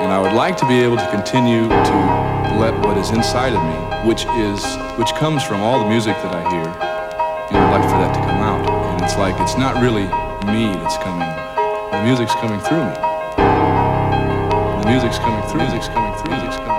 And I would like to be able to continue to let what is inside of me, which comes from all the music that I hear, I'd like for that to come out. And it's like, it's not really me that's coming. The music's coming through me. The music's coming through. Music's coming through. Music's coming.